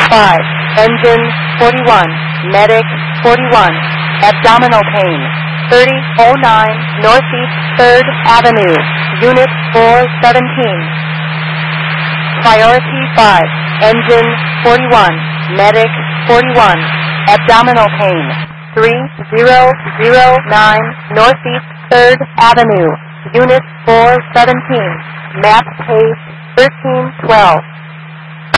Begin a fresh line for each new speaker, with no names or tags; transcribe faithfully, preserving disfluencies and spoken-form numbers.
five, engine forty-one, medic forty-one, abdominal pain, thirty oh nine Northeast third Avenue, Unit four seventeen. Priority five, engine forty-one, medic forty-one, abdominal pain, three thousand nine Northeast third Avenue, Unit four seventeen, map page thirteen twelve.